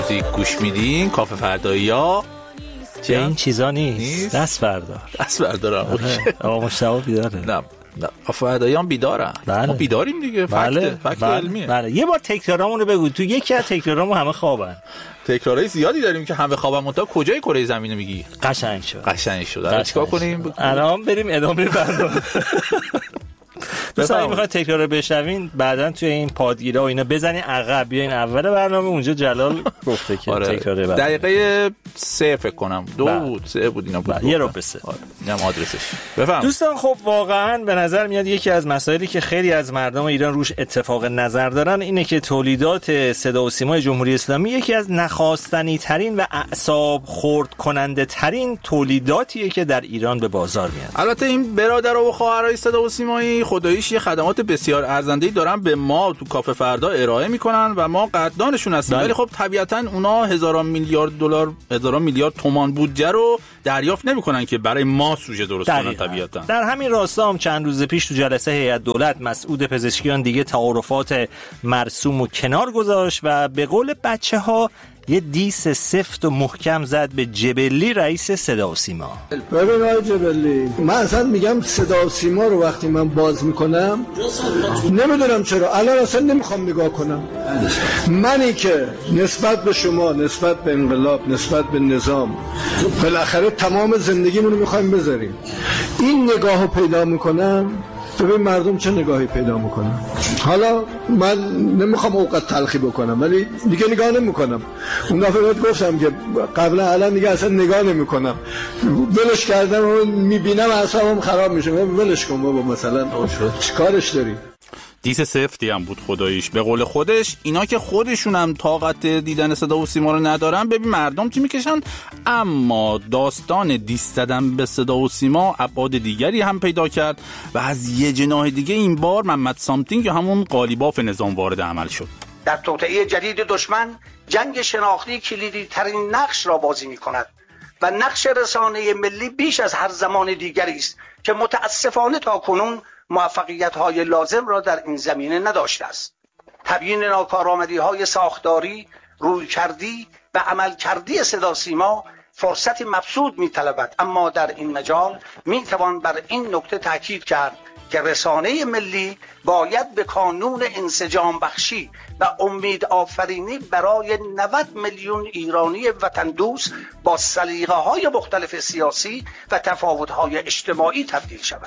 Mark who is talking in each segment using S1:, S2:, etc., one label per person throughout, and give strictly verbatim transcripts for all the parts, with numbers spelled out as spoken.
S1: موزیک گوش میدین. کافه فردایی‌ها
S2: چه این چیزا نیست. دست بردار
S1: دست بردارم.
S2: آقا مشتاق بیداره؟
S1: نه نه کافه فردایی‌ها بیدارن.
S2: بله.
S1: ما بیداریم دیگه.
S2: بله.
S1: فکت فکت
S2: بله.
S1: علمیه.
S2: بله. یه بار تکرارامون رو بگو. تو یکی از تکرارامون همه خوابن.
S1: تکرارای زیادی داریم که همه خوابن. منتها کجای کره زمین میگی؟
S2: قشنگ شد.
S1: قشنگ شد. الان چیکار کنیم؟
S2: الان بریم ادامه برنامه. مثلا میخواد تکرار رو بشنوین بعدن توی این پادگیرها و اینا بزنین عقب بیاین اول برنامه. اونجا جلال گفته که
S1: آره.
S2: تکرار برنامه
S1: دقیقه سه فکر کنم دو
S2: بله.
S1: بود سه بود اینا بود.
S2: یه رو به سه.
S1: آره. اینم آدرسش. بفهم.
S2: دوستان خب واقعا به نظر میاد یکی از مسائلی که خیلی از مردم ایران روش اتفاق نظر دارن اینه که تولیدات صدا و سیمای جمهوری اسلامی یکی از نخواستنی ترین و اعصاب خرد کننده ترین تولیداتیه که در ایران به بازار میاد.
S1: البته این برادر و خواهرای صدا و سیمایی خداییش یه خدمات بسیار ارزنده‌ای دارن به ما تو کافه فردا ارائه میکنن و ما قدردانشون هستیم. ولی خب طبیعتاً اونا هزاران میلیارد دلار هزاران میلیارد تومان بودجه رو دریافت نمیکنن که برای ما سوژه درست کنن. طبیعتاً
S2: در همین راستا هم چند روز پیش تو جلسه هیئت دولت مسعود پزشکیان دیگه تعارفات مرسوم و کنار گذاشت و به قول بچه‌ها یه دیس سفت و محکم زد به جبلی رئیس صدا و سیما.
S3: ببین آقای جبلی، من اصلا میگم صدا و سیما رو وقتی من باز میکنم نمیدونم چرا الان اصلا نمیخوام نگاه کنم. منی که نسبت به شما، نسبت به انقلاب، نسبت به نظام بالاخره تمام زندگیمونو میخوایم بذاریم، این نگاهو پیدا میکنم. ببین مردم چه نگاهی پیدا میکنن. حالا من نمیخوام اوقات تلخی بکنم ولی دیگه نگاه نمیکنم. اون دفعه بهت گفتم که قبلا الان دیگه اصلا نگاه نمیکنم. ولش کردم و میبینم اعصابم خراب میشه. ولش کن بابا، مثلا چیکارش داری؟
S1: دیس سفتی هم بود خداییش. به قول خودش اینا که خودشون هم طاقت دیدن صدا و سیما رو ندارن ببین مردم چی میکشن. اما داستان دیس زدن به صدا و سیما ابعاد دیگری هم پیدا کرد و از یه جناح دیگه این بار محمد سامتینگ یا همون قالیباف نظام وارد عمل شد.
S4: در توطئه جدید دشمن جنگ شناختی کلیدی ترین نقش را بازی میکند و نقش رسانه ملی بیش از هر زمان دیگری است که متاسفانه تا کنون موفقیت‌های لازم را در این زمینه نداشته است. تبیین ناکارآمدی‌های ساختاری، رویکردی و عملکردی صدا سیما فرصتی مبسوط می‌طلبد، اما در این مجال می‌توان بر این نکته تاکید کرد که رسانه ملی باید به کانون انسجام بخشی و امید آفرینی برای نود میلیون ایرانی وطن دوست با سلیقه‌های مختلف سیاسی و تفاوت‌های اجتماعی تبدیل شود.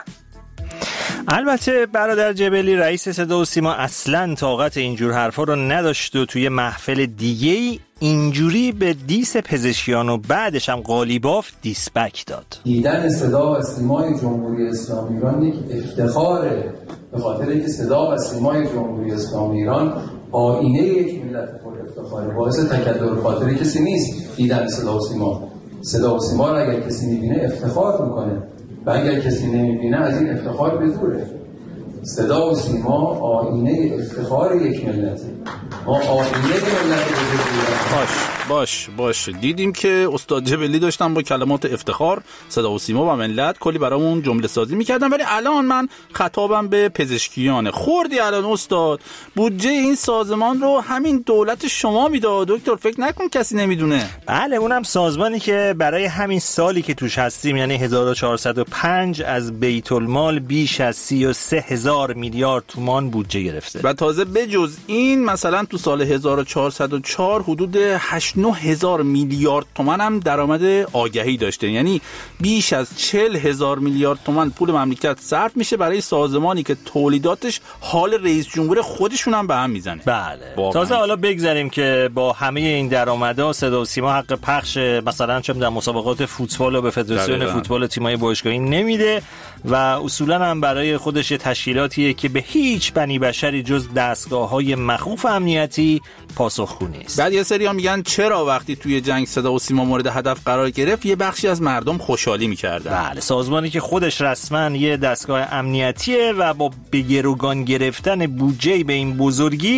S2: البته برادر جبلی رئیس صدا و سیما اصلاً طاقت اینجور حرفا رو نداشت و توی محفل دیگه‌ای اینجوری به دیس پزشکیان و بعدش هم قالیباف دیسبک داد.
S5: دیدن صدا و سیمای جمهوری اسلامی ایران یک افتخاره، به خاطر اینکه صدا و سیمای جمهوری اسلامی ایران آینه یک ملت پر افتخاره. باعث تکدر خاطر کسی نیست دیدن صدا و سیما. صدا و سیما رو اگر کسی می‌بینه افتخار می‌کنه و اگر کسی نمی‌بینه از این افتخار به دوره. صدا و سیما آینه افتخار یک ملته. ما آینه ملت
S1: باش باش باش دیدیم که استاد جبلی داشتن با کلمات افتخار صدا و سیما و ملت کلی برامون جمله سازی میکردن. ولی الان من خطابم به پزشکیان. خوردی الان استاد بودجه این سازمان رو همین دولت شما میداد دکتر، فکر نکن کسی نمیدونه.
S2: بله اونم سازمانی که برای همین سالی که توش هستیم یعنی هزار و چهارصد و پنج از بیت المال بیش از سی و سه هزار میلیارد تومان بودجه گرفته
S1: و تازه بجز این مثلا تو سال هزار و چهارصد و چهار حدود هشت نه هزار میلیارد تومان هم درآمد آگهی داشته. یعنی بیش از چهل هزار میلیارد تومان پول مملکت صرف میشه برای سازمانی که تولیداتش حال رئیس جمهور خودشون هم به هم میزنه.
S2: بله
S1: واقعا.
S2: تازه حالا بگذاریم که با همه این درآمدها صدا و سیما حق پخش مثلا چه در مسابقات فوتبال و به فدراسیون فوتبال تیم‌های باشگاهی نمیده و اصولا هم برای خودش تشکیلاتیه که به هیچ بنی بشری جز دستگاه‌های مخوف امنیتی پاسخگو نیست.
S1: بعد یه سری ها میگن چرا وقتی توی جنگ صدا و سیما مورد هدف قرار گرفت یه بخشی از مردم خوشحالی می‌کردن.
S2: بله سازمانی که خودش رسما یه دستگاه امنیتیه و با به گروگان گرفتن بودجه به این بزرگی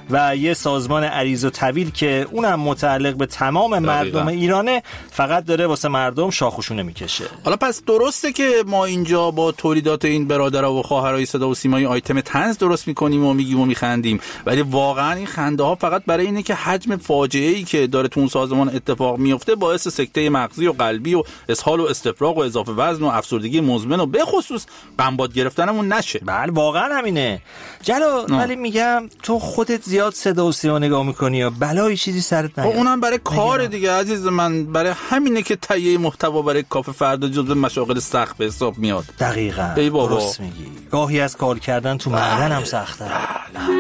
S2: و یه سازمان عریض و طویل که اونم متعلق به تمام مردم ایرانه فقط داره واسه مردم شاخوشونه میکشه.
S1: حالا پس درسته که ما اینجا با تولیدات این برادرها و خواهرای صدا و سیمایی آیتم طنز درست میکنیم و میگیم و میخندیم، ولی واقعا این خنده ها فقط برای اینه که حجم فاجعه ای که داره تو اون سازمان اتفاق میفته باعث سکته مغزی و قلبی و اسهال و استفراغ و اضافه وزن و افسردگی مزمن و به خصوص قنبات گرفتنمون نشه.
S2: بله واقعا همینه جلو. ولی میگم تو خودت زیاد صدا و سیما نگاه میکنی یا بلایی چیزی سرت نیاد؟
S1: اونم برای کار دیگه عزیز من، برای همینه که تهیه محتوا برای کافه فردا جزو مشاغل سخت به حساب میاد.
S2: دقیقاً
S1: ای بابا
S2: درست میگی. گاهی از کار کردن تو معدن هم سخته.